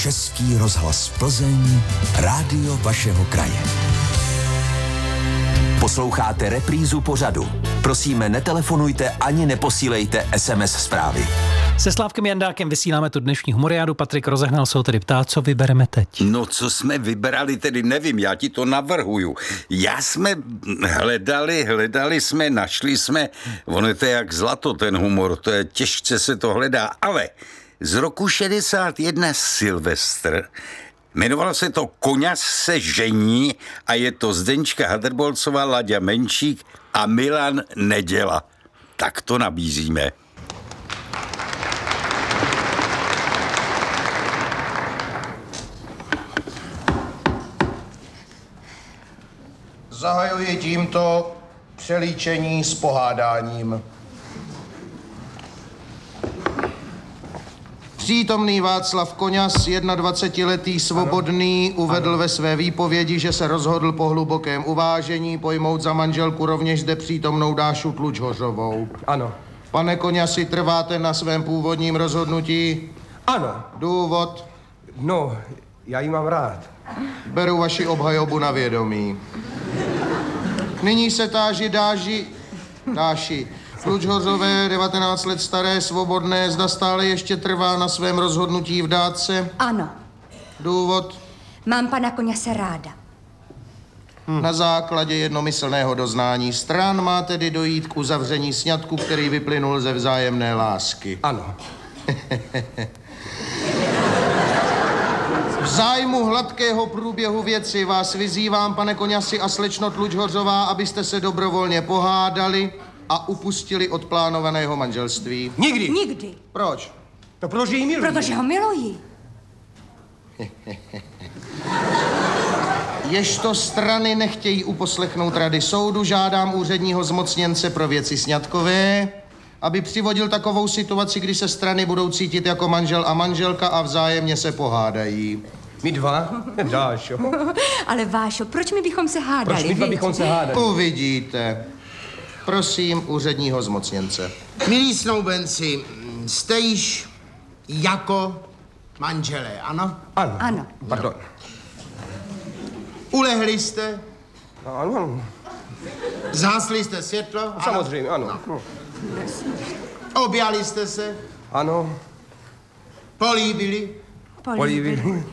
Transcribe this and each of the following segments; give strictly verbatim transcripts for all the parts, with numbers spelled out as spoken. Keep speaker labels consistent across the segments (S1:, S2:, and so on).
S1: Český rozhlas Plzeň, rádio vašeho kraje. Posloucháte reprízu pořadu. Prosíme, netelefonujte ani neposílejte es em es zprávy.
S2: Se Slávkem Jandákem vysíláme tu dnešní humoriádu. Patrik Rozehnal se ho tedy ptá, co vybereme teď.
S3: No, co jsme vybrali, tedy nevím, já ti to navrhuju. Já jsme hledali, hledali jsme, našli jsme, ono je to jak zlato, ten humor, to je těžce se to hledá, ale z roku šedesát jedna Silvestr, jmenovalo se to Koňas se žení a je to Zdenčka Hadrbolcová, Laďa Menšík a Milan Neděla. Tak to nabízíme.
S4: Zahajuji tímto přelíčení s pohádáním. Přítomný Václav Koňas, jednadvacetiletý svobodný, uvedl ve své výpovědi, že se rozhodl po hlubokém uvážení pojmout za manželku rovněž zde přítomnou Dášu Tlučhořovou.
S5: Ano.
S4: Pane Koňasi, trváte na svém původním rozhodnutí?
S5: Ano.
S4: Důvod?
S5: No, já ji mám rád.
S4: Beru vaši obhajobu na vědomí. Nyní se táží Dáži... Dáši... Tlučhořové, devatenáct let staré, svobodné, zda stále ještě trvá na svém rozhodnutí vdát se?
S6: Ano.
S4: Důvod?
S6: Mám pana Koňase ráda.
S4: Hmm. Na základě jednomyslného doznání stran má tedy dojít k uzavření sňatku, který vyplynul ze vzájemné lásky.
S5: Ano.
S4: V zájmu hladkého průběhu věci vás vyzývám, pane Koňasi a slečno Tlučhořová, abyste se dobrovolně pohádali a upustili od plánovaného manželství.
S5: Nikdy.
S6: Nikdy.
S4: Proč?
S5: No, protože ji miluji.
S6: Protože ho miluji.
S4: Ježto strany nechtějí uposlechnout rady soudu, žádám úředního zmocněnce pro věci sňatkové, aby přivodil takovou situaci, kdy se strany budou cítit jako manžel a manželka a vzájemně se pohádají.
S5: My dva? Dášo.
S6: Ale Vášo, proč my bychom se hádali?
S5: Proč my dva bychom se hádali?
S4: Uvidíte. Prosím úředního zmocněnce.
S7: Milí snoubenci, jste již jako manželé, ano?
S5: Ano.
S6: Ano.
S5: Pardon.
S7: Ulehli jste?
S5: No, ano, ano.
S7: Zhasli jste světlo? Ano.
S5: Samozřejmě, ano. No.
S7: Objali jste se?
S5: Ano.
S7: Políbili?
S5: Políbili.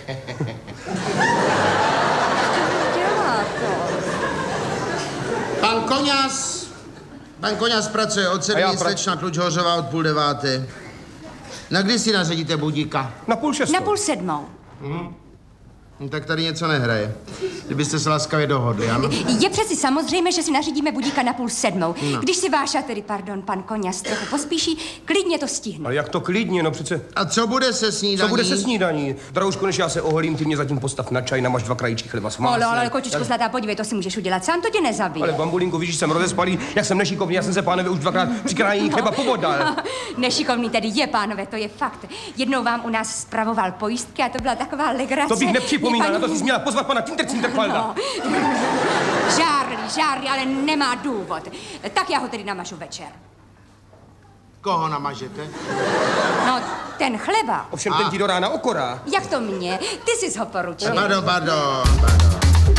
S6: Dělá to.
S7: Pan Koňas, pan Koňas pracuje od sedmi,
S5: pra...
S7: slečna Tlučhořová od půl deváté. Na kdy si nařadíte budíka?
S5: Na půl šestou.
S6: Na půl sedmou.
S7: Hmm. No, tak tady něco nehraje. Kdybyste se laskavě dohodli, ano?
S6: Je přeci samozřejmé, že si nařídíme budíka na půl sedmou. No. Když si Váša, tedy pardon, pan Koňas trochu pospíší, klidně to stihne.
S5: Ale jak to klidně, no přece...
S7: A co bude se snídaní?
S5: Co bude se snídaní? Droužko, než já se oholím, ty mě zatím postav na čaj, namaž dva krajíčky chleba s máslem.
S6: Ale, ale, kočičku zlatá, podívej, to si můžeš udělat sám, to tě nezabije.
S5: Ale bambulínku, víš, že jsem rozespalý, jak jsem nešikovný, já jsem se, pánové, už dvakrát při krájení chleba pobodal.
S6: Nešikovný tedy je, pánové, to je fakt. Jednou vám u nás spravoval pojistky a to byla taková legrace.
S5: To bych nepřipomínal, na to jsi měla pozvat pana Tintercinterfalda.
S6: No. Žárli, žárli, ale nemá důvod. Tak já ho tedy namažu večer.
S7: Koho namažete?
S6: No, ten chleba.
S5: Ovšem ten ti do rána okorá.
S6: Jak to mě? Ty jsi ho poručil.
S7: Pardon, pardon, pardon.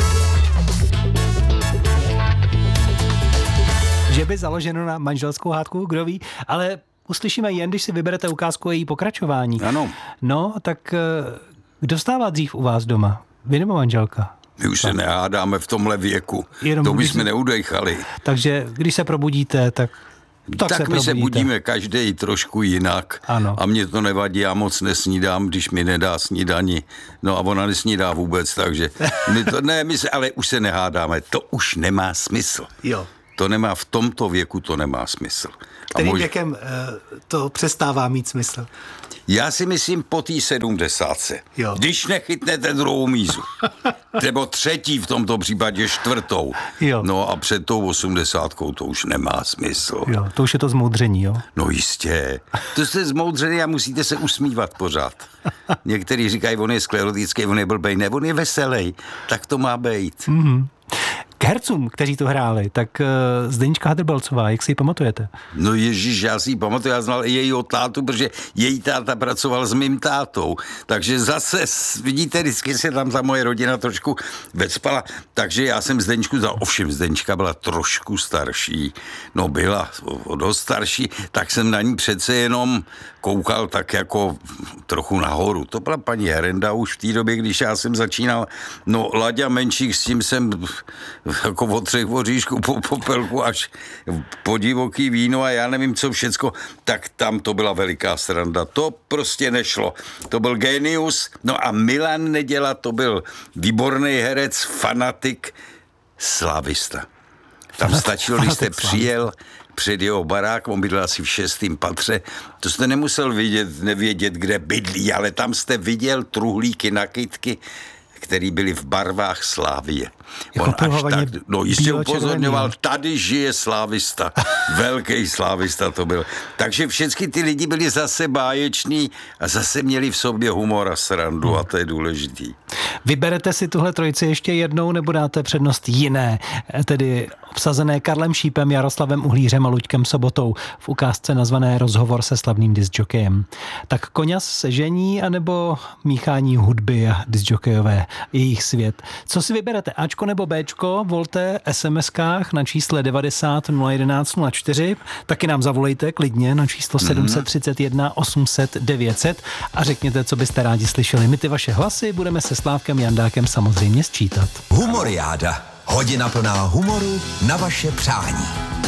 S2: Že by založeno na manželskou hádku, kdo ví, ale uslyšíme jen, když si vyberete ukázku o její pokračování.
S3: Ano.
S2: No, tak kdo stává dřív u vás doma? Vy nebo manželka?
S3: My už se nehádáme v tomhle věku.
S2: Jenom
S3: to
S2: když
S3: bychom
S2: se...
S3: neudejchali.
S2: Takže když se probudíte, tak tak,
S3: tak
S2: se
S3: my
S2: probudíte.
S3: se budíme každý trošku jinak.
S2: Ano.
S3: A mě to nevadí, já moc nesnídám, když mi nedá snídani. No a ona nesnídá vůbec, takže my to, ne, my se, ale už se nehádáme. To už nemá smysl.
S2: Jo.
S3: To nemá v tomto věku, to nemá smysl.
S2: Kterým
S3: mož...
S2: věkem uh, to přestává mít smysl?
S3: Já si myslím po té sedmdesátce.
S2: Jo.
S3: Když nechytnete druhou mízu. Nebo třetí v tomto případě čtvrtou.
S2: Jo.
S3: No a před tou osmdesátkou to už nemá smysl.
S2: Jo, to už je to zmoudření, jo?
S3: No jistě. To jste zmoudřený a musíte se usmívat pořád. Někteří říkají, on je sklerotický, on je blbej. Ne, on je veselý. Tak to má být.
S2: Mm-hmm. K hercům, kteří to hráli, tak uh, Zdeníčka Hadrbalcová, jak si ji pamatujete?
S3: No ježiš, já si ji pamatuju, já znal i jejího tátu, protože její táta pracoval s mým tátou. Takže zase, vidíte, vždycky se tam ta moje rodina trošku vecpala. Takže já jsem Zdeníčku znal. Ovšem, Zdeníčka byla trošku starší. No byla o dost starší, tak jsem na ní přece jenom koukal tak jako trochu nahoru. To byla paní Herenda už v té době, když já jsem začínal. No Laďa Menšík, s tím jsem jako od třech voříšků po popelku až po divoký víno a já nevím co všecko, tak tam to byla veliká sranda. To prostě nešlo. To byl genius. No a Milan Neděla, to byl výborný herec, fanatik, slávista. Tam stačilo, když jste přijel před jeho barák, on bydlel asi v šestém patře, to jste nemusel vidět, nevědět, kde bydlí, ale tam jste viděl truhlíky, nakydky, který byly v barvách Slávie.
S2: Jako
S3: On až tak, no jistě upozorňoval, tady žije slávista. Velký slávista to byl. Takže všechny ty lidi byli zase báječní a zase měli v sobě humor a srandu hmm. a to je důležitý.
S2: Vyberete si tuhle trojici ještě jednou nebo dáte přednost jiné, tedy obsazené Karlem Šípem, Jaroslavem Uhlířem a Luďkem Sobotou v ukázce nazvané Rozhovor se slavným discjokejem. Tak Koňas se žení anebo míchání hudby a discjokejové jejich svět. Co si vyberete? Ačko nebo Bčko? Volte es em eskách na čísle devadesát nula jedenáct nula čtyři. Taky nám zavolejte klidně na číslo sedm tři jedna osm set devět set a řekněte, co byste rádi slyšeli. My ty vaše hlasy budeme se Slávkem Jandákem samozřejmě sčítat.
S1: Humoriáda. Hodina plná humoru na vaše přání.